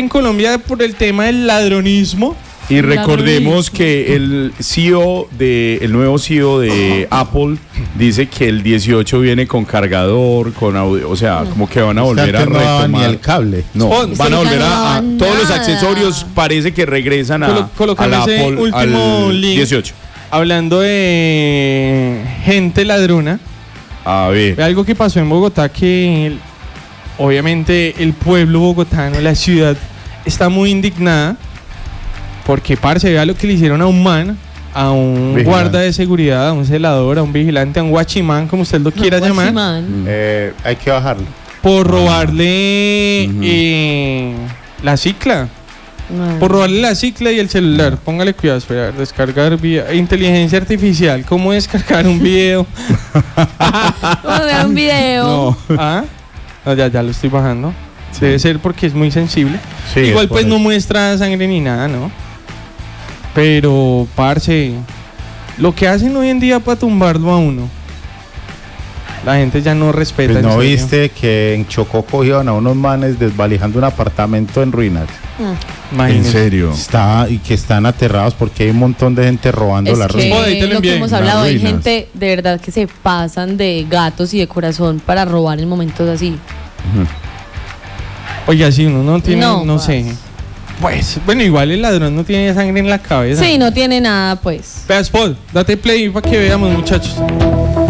en Colombia por el tema del ladronismo. Y recordemos que el nuevo CEO de Apple dice que el 18 viene con cargador, con audio, o sea, como que van a volver a retomar. Ni el cable. No, van a volver a todos los accesorios, parece que regresan a la Apple último al link, 18. Hablando de gente ladrona. A ver. Algo que pasó en Bogotá que obviamente el pueblo bogotano, la ciudad, está muy indignada. Porque, parce, vea lo que le hicieron a un man, a un vigilante, guarda de seguridad, a un celador, a un vigilante, a un guachimán, como usted lo quiera llamar. Hay que bajarlo. Por robarle la cicla. Por robarle la cicla y el celular. Póngale cuidado, espera, descargar vía inteligencia artificial. ¿Cómo descargar un video? Un video. No, ya lo estoy bajando. Sí. Debe ser porque es muy sensible. Sí, igual pues no muestra sangre ni nada, ¿no? Pero, parce, lo que hacen hoy en día para tumbarlo a uno, la gente ya no respeta. Pues no viste que en Chocó cogieron a unos manes desvalijando un apartamento en ruinas. ¿En serio? Y que están aterrados porque hay un montón de gente robando la ruina. Lo que hemos hablado, hay gente de verdad que se pasan de gatos y de corazón para robar en momentos así. Oiga, si uno no tiene, no sé. Pues, bueno, igual el ladrón no tiene sangre en la cabeza. Sí, no tiene nada, pues. Vea, Spot, date play para que veamos, muchachos.